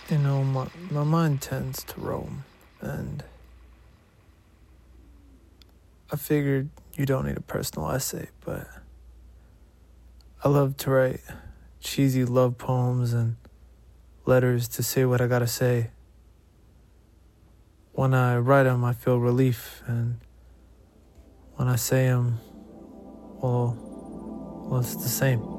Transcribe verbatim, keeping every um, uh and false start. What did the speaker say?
You know, my, my mind tends to roam, and I figured you don't need a personal essay, but I love to write cheesy love poems and letters to say what I gotta say. When I write them, I feel relief, and when I say them, well, well, it's the same.